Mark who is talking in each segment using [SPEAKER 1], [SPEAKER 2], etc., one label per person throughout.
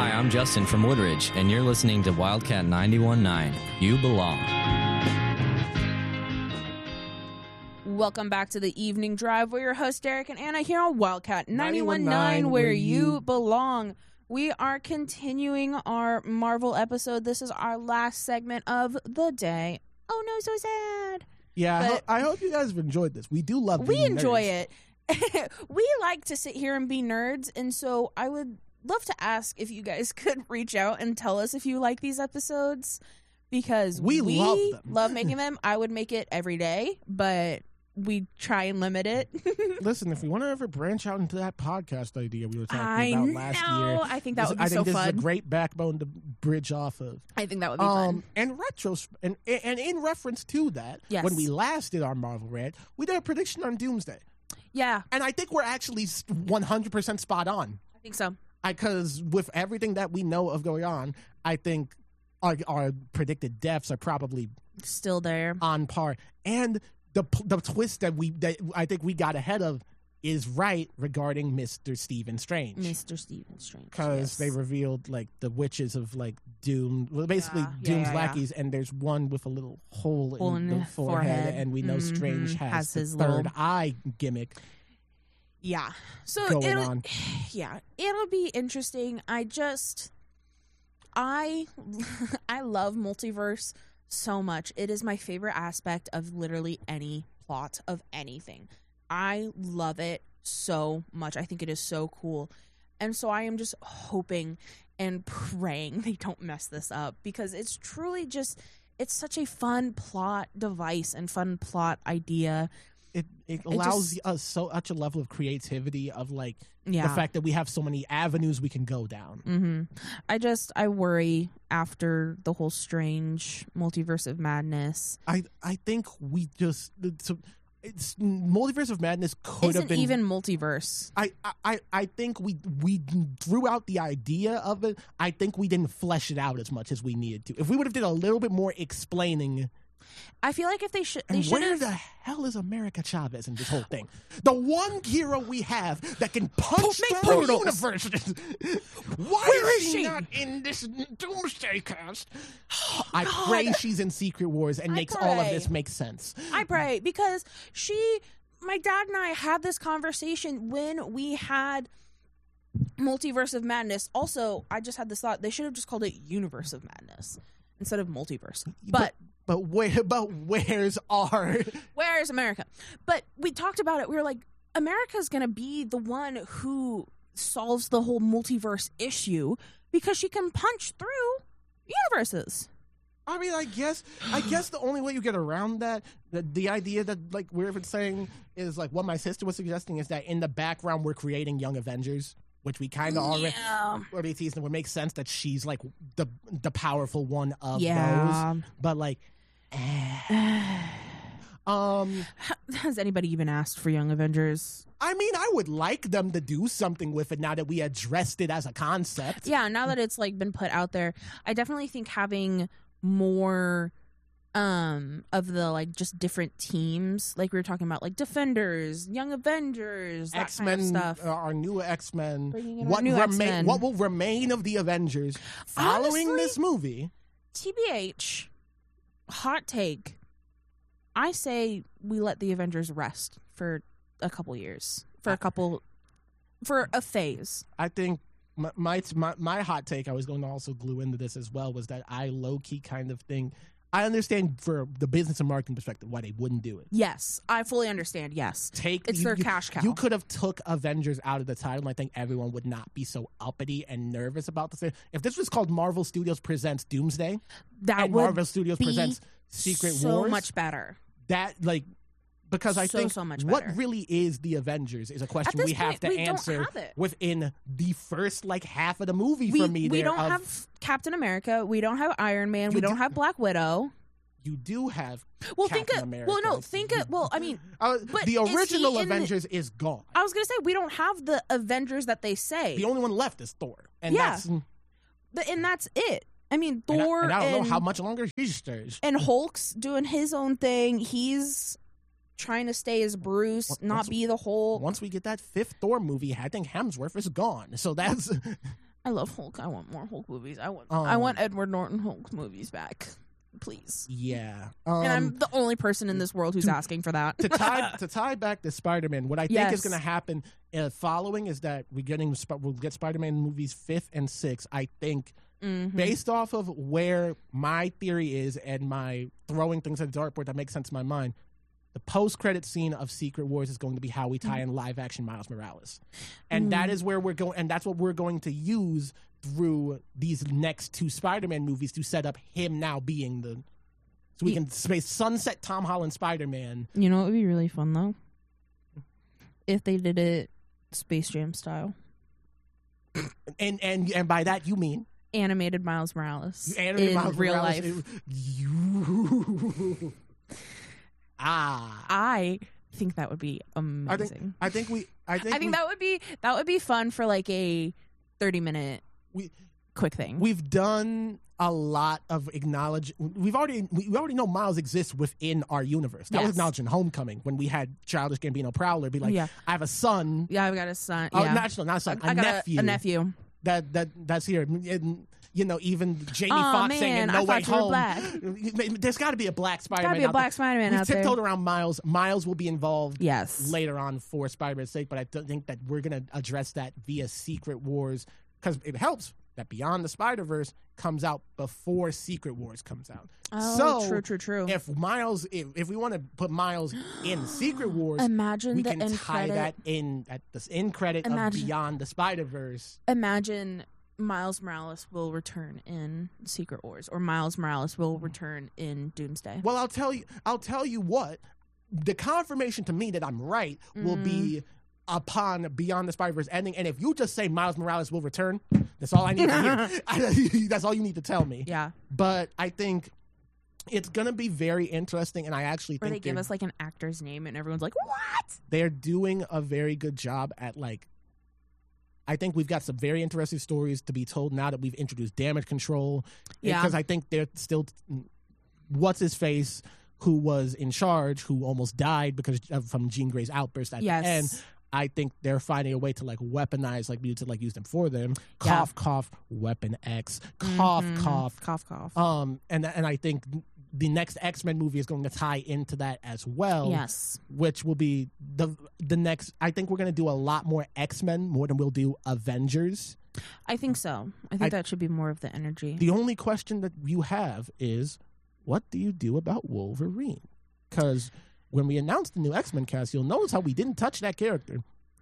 [SPEAKER 1] Hi, I'm Justin from Woodridge, and you're listening to Wildcat 91.9. You belong.
[SPEAKER 2] Welcome back to the Evening Drive. We're your hosts, Derek and Anna, here on Wildcat 91.9, where you belong. We are continuing our Marvel episode. This is our last segment of the day. Oh, no, so sad.
[SPEAKER 3] Yeah, I hope you guys have enjoyed this. We do love being
[SPEAKER 2] We enjoy
[SPEAKER 3] nerds.
[SPEAKER 2] it. We like to sit here and be nerds, and so I would love to ask if you guys could reach out and tell us if you like these episodes, because
[SPEAKER 3] we love them.
[SPEAKER 2] Love making them. I would make it every day, but we try and limit it.
[SPEAKER 3] Listen, if we want to ever branch out into that podcast idea we were talking about last year,
[SPEAKER 2] I think that would be
[SPEAKER 3] I
[SPEAKER 2] so
[SPEAKER 3] think this
[SPEAKER 2] fun.
[SPEAKER 3] is a great backbone to bridge off of.
[SPEAKER 2] I think that would be fun.
[SPEAKER 3] And and in reference to that,
[SPEAKER 2] Yes.
[SPEAKER 3] when we last did our Marvel rant, we did a prediction on Doomsday,
[SPEAKER 2] Yeah,
[SPEAKER 3] and I think we're actually 100% spot on.
[SPEAKER 2] I think so.
[SPEAKER 3] Because with everything that we know of going on, I think our predicted deaths are probably
[SPEAKER 2] Still there.
[SPEAKER 3] on par. And the twist that I think we got ahead of is right regarding Mr. Stephen Strange.
[SPEAKER 2] Mr. Stephen Strange.
[SPEAKER 3] Because
[SPEAKER 2] yes.
[SPEAKER 3] they revealed like the witches of like Doom, well, basically Doom's lackeys, and there's one with a little hole in the forehead, and we know Strange has
[SPEAKER 2] his
[SPEAKER 3] the third
[SPEAKER 2] little
[SPEAKER 3] eye gimmick.
[SPEAKER 2] Yeah. So
[SPEAKER 3] going on.
[SPEAKER 2] Yeah, it'll be interesting. I love multiverse so much. It is my favorite aspect of literally any plot of anything. I love it so much. I think it is so cool. And so I am just hoping and praying they don't mess this up, because it's truly just, it's such a fun plot device and fun plot idea.
[SPEAKER 3] It allows us such a level of creativity of like the fact that we have so many avenues we can go down.
[SPEAKER 2] Mm-hmm. I worry after the whole Strange Multiverse of Madness.
[SPEAKER 3] I think we just it's Multiverse of Madness could have been
[SPEAKER 2] even multiverse.
[SPEAKER 3] I think we threw out the idea of it. I think we didn't flesh it out as much as we needed to. If we would have did a little bit more explaining.
[SPEAKER 2] I feel like if they should,
[SPEAKER 3] where the hell is America Chavez in this whole thing? The one hero we have that can punch through universes. Why is she not in this Doomsday cast? I pray she's in Secret Wars and makes all of this make sense.
[SPEAKER 2] I pray, because my dad and I had this conversation when we had Multiverse of Madness. Also, I just had this thought, they should have just called it Universe of Madness instead of Multiverse.
[SPEAKER 3] Where's
[SPEAKER 2] America? But we talked about it. We were like, America's going to be the one who solves the whole multiverse issue because she can punch through universes.
[SPEAKER 3] I mean, I guess the only way you get around that, the idea that like we're saying is like what my sister was suggesting is that in the background we're creating Young Avengers, which we kind of already teased, and would make sense that she's like the powerful one of those. But like,
[SPEAKER 2] has anybody even asked for Young Avengers?
[SPEAKER 3] I mean, I would like them to do something with it now that we addressed it as a concept.
[SPEAKER 2] Yeah, now that it's like been put out there, I definitely think having more of the like just different teams, like we were talking about, like Defenders, Young Avengers, that
[SPEAKER 3] X-Men,
[SPEAKER 2] kind of stuff.
[SPEAKER 3] Our new X-Men.
[SPEAKER 2] X-Men.
[SPEAKER 3] What will remain of the Avengers following
[SPEAKER 2] Honestly,
[SPEAKER 3] this movie?
[SPEAKER 2] TBH, hot take. I say we let the Avengers rest for a couple years, for a phase.
[SPEAKER 3] I think my hot take, I was going to also glue into this as well, was that I low-key kind of think, I understand for the business and marketing perspective why they wouldn't do it.
[SPEAKER 2] Yes, I fully understand. Yes, it's their cash cow.
[SPEAKER 3] You could have took Avengers out of the title, and I think everyone would not be so uppity and nervous about this. If this was called Marvel Studios Presents Doomsday, and Marvel Studios Presents Secret Wars,
[SPEAKER 2] so much better.
[SPEAKER 3] That like. Because I think
[SPEAKER 2] so much
[SPEAKER 3] what
[SPEAKER 2] better.
[SPEAKER 3] really is the Avengers is a question we have to answer within the first like half of the movie for me.
[SPEAKER 2] We don't have Captain America. We don't have Iron Man. We don't have Black Widow.
[SPEAKER 3] You do have
[SPEAKER 2] Captain
[SPEAKER 3] America.
[SPEAKER 2] I mean, but
[SPEAKER 3] the original Avengers is gone.
[SPEAKER 2] I was going to say, we don't have the Avengers that they say.
[SPEAKER 3] The only one left is Thor. And
[SPEAKER 2] that's it. I mean, Thor
[SPEAKER 3] and I don't know how much longer he stays.
[SPEAKER 2] And Hulk's doing his own thing. He's trying to stay as Bruce, not be the Hulk.
[SPEAKER 3] Once we get that fifth Thor movie, I think Hemsworth is gone. So that's...
[SPEAKER 2] I love Hulk. I want more Hulk movies. I want Edward Norton Hulk movies back, please.
[SPEAKER 3] Yeah.
[SPEAKER 2] And I'm the only person in this world who's asking for that.
[SPEAKER 3] to tie back to Spider-Man, what I think is going to happen following is that we'll get Spider-Man movies 5th and 6th. I think based off of where my theory is and my throwing things at the dartboard that makes sense in my mind, the post-credit scene of Secret Wars is going to be how we tie in live-action Miles Morales. And that is where we're going, and that's what we're going to use through these next 2 Spider-Man movies to set up him now being the... So we can sunset Tom Holland Spider-Man.
[SPEAKER 2] You know what would be really fun, though? If they did it Space Jam style.
[SPEAKER 3] And by that, you mean?
[SPEAKER 2] Animated Miles Morales.
[SPEAKER 3] Animated Miles
[SPEAKER 2] real
[SPEAKER 3] Morales.
[SPEAKER 2] Life. I think that would be amazing.
[SPEAKER 3] I think
[SPEAKER 2] that would be fun for like a 30-minute quick thing.
[SPEAKER 3] We've done a lot of we already know Miles exists within our universe. That was acknowledged in Homecoming when we had Childish Gambino Prowler be like, I have a son.
[SPEAKER 2] Yeah, I've got a son.
[SPEAKER 3] Oh,
[SPEAKER 2] yeah.
[SPEAKER 3] not a son,
[SPEAKER 2] a nephew. A nephew.
[SPEAKER 3] That's here. And, you know, even Jamie Foxx saying No Way Home. There's got to be a black Spider-Man.
[SPEAKER 2] Got to be a black Spider-Man out there.
[SPEAKER 3] We've tiptoed around Miles. Miles will be involved later on for Spider-Man's sake, but I don't think that we're going to address that via Secret Wars because it helps that Beyond the Spider-Verse comes out before Secret Wars comes out.
[SPEAKER 2] Oh, so, true.
[SPEAKER 3] If Miles, if we want to put Miles in Secret Wars,
[SPEAKER 2] we
[SPEAKER 3] can tie that in at the end credit of Beyond the Spider-Verse.
[SPEAKER 2] Imagine Miles Morales will return in Secret Wars, or Miles Morales will return in Doomsday.
[SPEAKER 3] Well, I'll tell you what. The confirmation to me that I'm right will be upon Beyond the Spider-Verse ending, and if you just say Miles Morales will return, that's all I need to hear. That's all you need to tell me.
[SPEAKER 2] Yeah.
[SPEAKER 3] But I think it's going to be very interesting, and I actually think
[SPEAKER 2] they give us like an actor's name, and everyone's like, what?
[SPEAKER 3] They're doing a very good job at like, I think we've got some very interesting stories to be told now that we've introduced damage control. Yeah. Because I think they're still, what's his face, who was in charge, who almost died from Jean Grey's outburst at the end. I think they're finding a way to like weaponize, like use them for them. Cough, cough, Weapon X. Cough, cough,
[SPEAKER 2] cough, cough.
[SPEAKER 3] And I think the next X-Men movie is going to tie into that as well.
[SPEAKER 2] Yes,
[SPEAKER 3] which will be the next. I think we're going to do a lot more X-Men more than we'll do Avengers.
[SPEAKER 2] I think so. I think that should be more of the energy.
[SPEAKER 3] The only question that you have is, what do you do about Wolverine? Because when we announced the new X-Men cast, you'll notice how we didn't touch that character.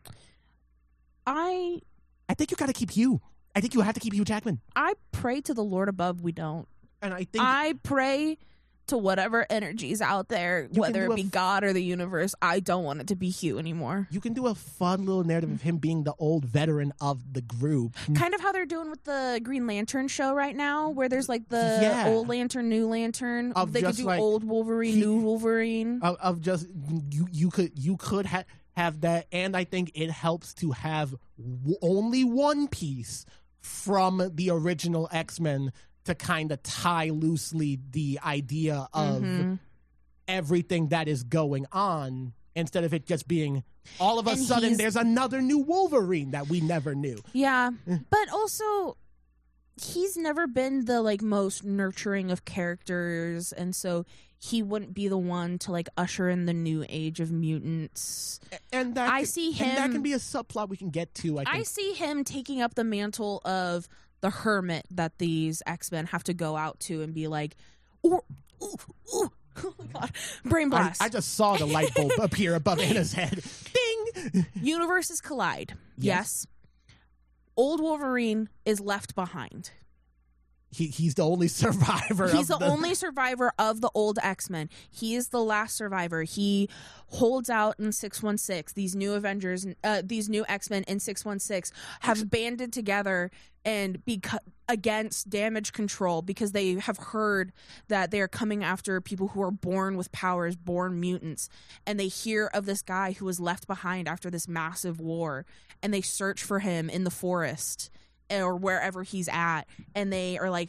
[SPEAKER 3] I think you got to keep Hugh. I think you have to keep Hugh Jackman.
[SPEAKER 2] I pray to the Lord above we don't.
[SPEAKER 3] And
[SPEAKER 2] I pray to whatever energies out there, whether it be God or the universe. I don't want it to be Hugh anymore.
[SPEAKER 3] You can do a fun little narrative of him being the old veteran of the group.
[SPEAKER 2] Kind of how they're doing with the Green Lantern show right now, where there's like the old Lantern, new Lantern. They could do like, old Wolverine, new Wolverine.
[SPEAKER 3] Of just you could have that, and I think it helps to have only one piece from the original X-Men to kind of tie loosely the idea of everything that is going on, instead of it just being all of a sudden there's another new Wolverine that we never knew.
[SPEAKER 2] Yeah, but also he's never been the like most nurturing of characters, and so he wouldn't be the one to like usher in the new age of mutants. And that that
[SPEAKER 3] can be a subplot we can get to.
[SPEAKER 2] I see him taking up the mantle of the hermit that these X-Men have to go out to and be like, oh my God, brain blast.
[SPEAKER 3] I just saw the light bulb appear above Anna's head. Ding!
[SPEAKER 2] Universes collide. Yes. Old Wolverine is left behind.
[SPEAKER 3] He's the only survivor.
[SPEAKER 2] He's the only survivor of the old X-Men. He is the last survivor. He holds out in 616. These new Avengers, these new X-Men in 616 have banded together and against damage control because they have heard that they are coming after people who are born with powers, born mutants. And they hear of this guy who was left behind after this massive war. And they search for him in the forest or wherever he's at, and they are like,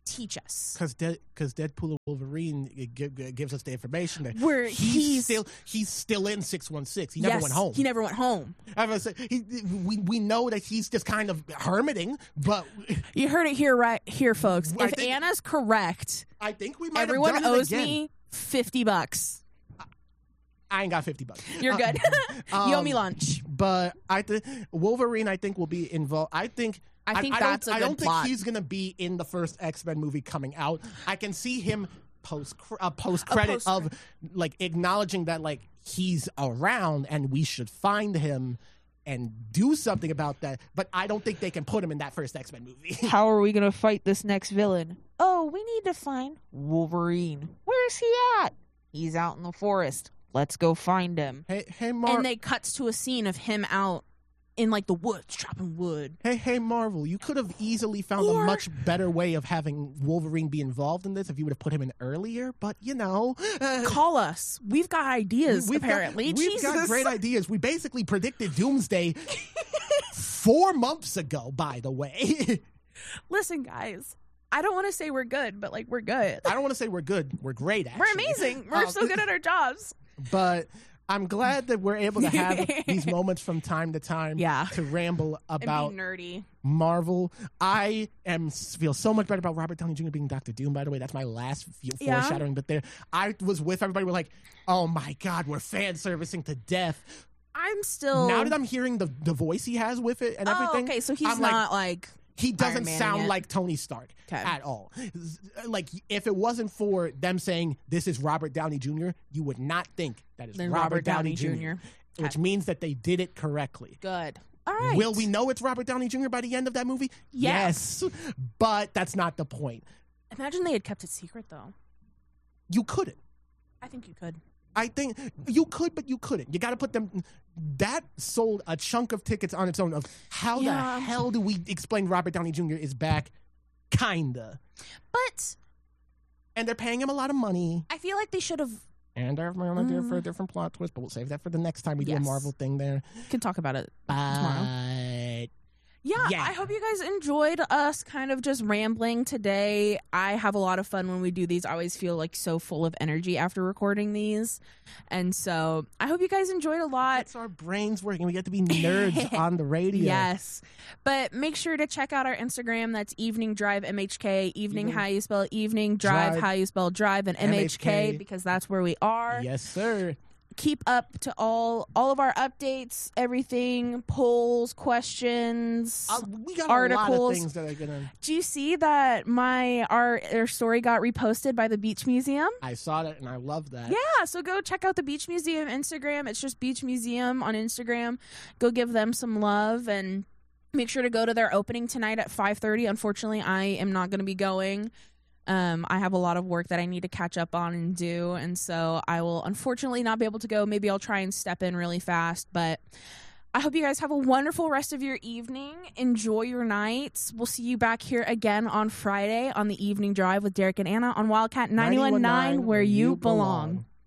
[SPEAKER 2] teach us.
[SPEAKER 3] Because Deadpool and Wolverine gives us the information that
[SPEAKER 2] Where
[SPEAKER 3] he's still in 616. He never went home.
[SPEAKER 2] He never went home.
[SPEAKER 3] I was say, we know that he's just kind of hermiting, but
[SPEAKER 2] You heard it here, folks. If Anna's correct,
[SPEAKER 3] I think we might
[SPEAKER 2] everyone
[SPEAKER 3] have done it
[SPEAKER 2] owes
[SPEAKER 3] again.
[SPEAKER 2] me $50.
[SPEAKER 3] I ain't got $50.
[SPEAKER 2] You're good. You owe me lunch.
[SPEAKER 3] But Wolverine, I think, will be involved. I think
[SPEAKER 2] that's a good
[SPEAKER 3] I don't
[SPEAKER 2] plot.
[SPEAKER 3] think he's gonna be in the first X-Men movie coming out. I can see him post credit of like acknowledging that like he's around and we should find him and do something about that. But I don't think they can put him in that first X-Men movie.
[SPEAKER 2] How are we going to fight this next villain? Oh, we need to find Wolverine. Where's he at? He's out in the forest. Let's go find him.
[SPEAKER 3] Hey, Marvel.
[SPEAKER 2] And they cuts to a scene of him out in like the woods, chopping wood.
[SPEAKER 3] Hey, Marvel, you could have easily found a much better way of having Wolverine be involved in this if you would have put him in earlier, but you know.
[SPEAKER 2] Call us. We've got ideas, apparently.
[SPEAKER 3] We've got great ideas. We basically predicted Doomsday 4 months ago, by the way.
[SPEAKER 2] Listen, guys. I don't want to say we're good, but like we're good.
[SPEAKER 3] I don't want to say we're good. We're great, actually.
[SPEAKER 2] We're amazing. We're so good at our jobs.
[SPEAKER 3] But I'm glad that we're able to have these moments from time to time to ramble about
[SPEAKER 2] and be nerdy.
[SPEAKER 3] Marvel. I feel so much better about Robert Downey Jr. being Dr. Doom, by the way. That's my last foreshadowing. But I was with everybody. We're like, oh my God, we're fan servicing to death.
[SPEAKER 2] I'm still.
[SPEAKER 3] Now that I'm hearing the voice he has with it and everything.
[SPEAKER 2] Okay, so he's not like.
[SPEAKER 3] He doesn't sound like Tony Stark at all. Like, if it wasn't for them saying this is Robert Downey Jr., you would not think that is Robert Downey Jr., which means that they did it correctly.
[SPEAKER 2] Good. All right.
[SPEAKER 3] Will we know it's Robert Downey Jr. by the end of that movie? Yes. But that's not the point.
[SPEAKER 2] Imagine they had kept it secret, though.
[SPEAKER 3] You couldn't.
[SPEAKER 2] I think you could.
[SPEAKER 3] I think you could, but you couldn't. You got to put them. That sold a chunk of tickets on its own. Of how the hell do we explain Robert Downey Jr. is back? Kinda. And they're paying him a lot of money.
[SPEAKER 2] I feel like they should have.
[SPEAKER 3] And I have my own idea for a different plot twist, but we'll save that for the next time we do a Marvel thing there.
[SPEAKER 2] We can talk about it tomorrow.
[SPEAKER 3] Yeah,
[SPEAKER 2] I hope you guys enjoyed us kind of just rambling today. I have a lot of fun when we do these. I always feel like so full of energy after recording these. And so I hope you guys enjoyed a lot.
[SPEAKER 3] It's our brains working. We get to be nerds on the radio.
[SPEAKER 2] Yes. But make sure to check out our Instagram. That's Evening Drive MHK. Evening, how you spell evening. Drive, how you spell drive. And MHK, because that's where we are.
[SPEAKER 3] Yes, sir.
[SPEAKER 2] Keep up to all of our updates, everything, polls, questions,
[SPEAKER 3] we got
[SPEAKER 2] articles.
[SPEAKER 3] A lot of things that are gonna.
[SPEAKER 2] Do you see that our story got reposted by the Beach Museum?
[SPEAKER 3] I saw that and I love that.
[SPEAKER 2] Yeah, so go check out the Beach Museum Instagram. It's just Beach Museum on Instagram. Go give them some love and make sure to go to their opening tonight at 5:30. Unfortunately, I am not going to be going. I have a lot of work that I need to catch up on and do, and so I will unfortunately not be able to go. Maybe I'll try and step in really fast, but I hope you guys have a wonderful rest of your evening. Enjoy your nights. We'll see you back here again on Friday on the Evening Drive with Derek and Anna on Wildcat 91.9, where you belong.